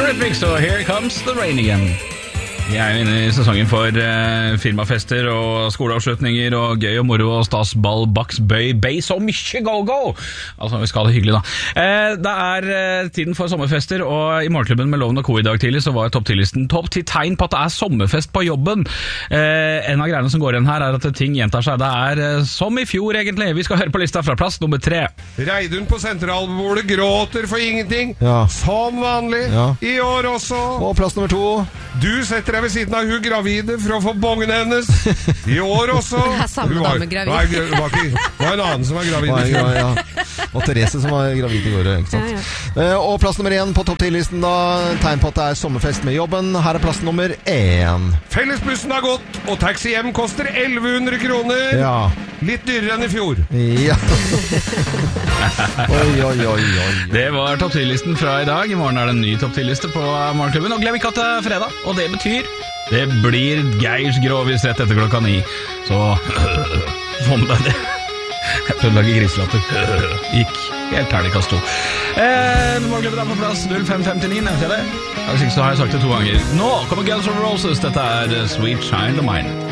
Eurythmics, og Here Comes the Rain Again. Vi er jo inne i sesongen for firmafester og skoleavslutninger og gøy og moro og stas, ball, baks, bøy, beis og mye go-go. Altså, vi skal ha det hyggelig da. Det er tiden for sommerfester, og i morgenklubben med Loven og Co. I dag tidlig så var topp 10-listen topp 10 tegn på at det er sommerfest på jobben. En av greiene som går igjen her er at ting gjentar seg. Det er som i fjor egentlig. Vi skal høre på lista fra plass nummer 3. Reidun på sentralbordet gråter for ingenting. Ja. Som vanlig. Ja. I år også. Og plass nummer 2. Du setter deg ved siden av hun gravide for å få bongen hennes. I år også. Det er samme dame gravid. Det var en annen som var gravid. Ja. Og Therese som var gravid i går, ikke sant? Ja. Og plass nummer 1 på topp 10-listen da, tegn på at det er sommerfest med jobben. Her er plass nummer 1. Fellesbussen har gått, og taxi hjem koster 1100 kroner. Ja. Litt dyrere enn i fjor. Ja. Oi. Det var topp 10-listen fra i dag. I morgen er det en ny topp 10-liste på morgenklubben. Og glem ikke at det er fredag, og det betyr det blir Geirs Grovis rett etter klokka 9. Så få med deg det. Jeg prøvde å lage griselatter. Gikk helt terningkast 2. Morgenklubben er på plass 05:59, nevnte jeg det? Hvis ikke så har jeg sagt det 2 ganger. Nå kommer Guns N' Roses. Dette er Sweet Child of Mine.